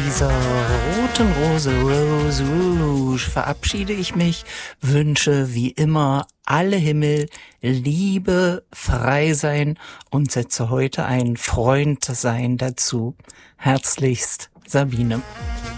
dieser roten Rose Rouge verabschiede ich mich, wünsche wie immer alle Himmel, Liebe, frei sein und setze heute ein Freund sein dazu. Herzlichst, Sabine.